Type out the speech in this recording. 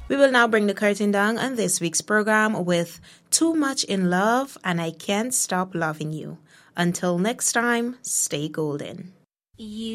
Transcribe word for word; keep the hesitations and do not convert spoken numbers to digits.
We will now bring the curtain down on this week's program with Too Much in Love and I Can't Stop Loving You. Until next time, stay golden. You